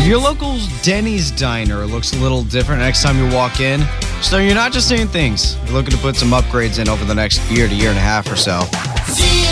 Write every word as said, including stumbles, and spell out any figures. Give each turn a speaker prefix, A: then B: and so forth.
A: your local Denny's diner looks a little different next time you walk in, so you're not just seeing things. You're looking to put some upgrades in over the next year to year and a half or so.